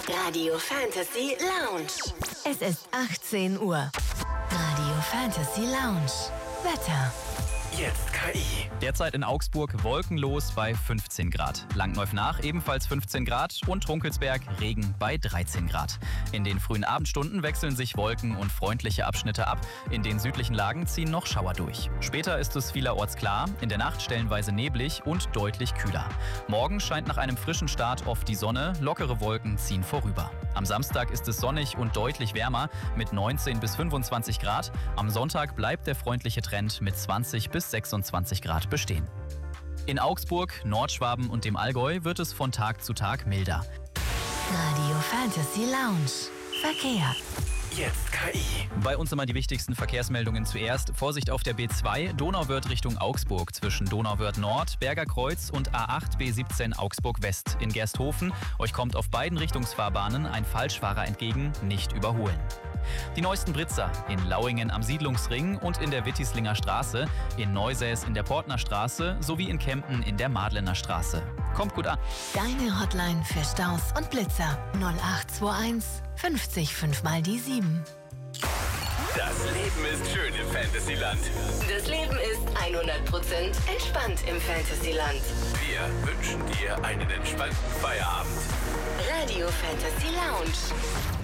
Radio Fantasy Lounge. Es ist 18 Uhr. Radio Fantasy Lounge. Wetter. Jetzt KI. Derzeit in Augsburg wolkenlos bei 15 Grad. Langneuf-Nach ebenfalls 15 Grad und Runkelsberg Regen bei 13 Grad. In den frühen Abendstunden wechseln sich Wolken und freundliche Abschnitte ab. In den südlichen Lagen ziehen noch Schauer durch. Später ist es vielerorts klar, in der Nacht stellenweise neblig und deutlich kühler. Morgen scheint nach einem frischen Start oft die Sonne, lockere Wolken ziehen vorüber. Am Samstag ist es sonnig und deutlich wärmer mit 19 bis 25 Grad. Am Sonntag bleibt der freundliche Trend mit 20 bis 26 Grad bestehen. In Augsburg, Nordschwaben und dem Allgäu wird es von Tag zu Tag milder. Radio Fantasy Lounge. Verkehr. Jetzt KI. Bei uns immer die wichtigsten Verkehrsmeldungen zuerst. Vorsicht auf der B2, Donauwörth Richtung Augsburg zwischen Donauwörth Nord, Berger Kreuz und A8 B17 Augsburg West in Gersthofen. Euch kommt auf beiden Richtungsfahrbahnen ein Falschfahrer entgegen, nicht überholen. Die neuesten Blitzer in Lauingen am Siedlungsring und in der Wittislinger Straße, in Neusäß in der Portner Straße sowie in Kempten in der Madlener Straße. Kommt gut an. Deine Hotline für Staus und Blitzer 0821 50 5 mal die 7. Das Leben ist schön im Fantasyland. Das Leben ist 100% entspannt im Fantasyland. Wir wünschen dir einen entspannten Feierabend. Radio Fantasy Lounge.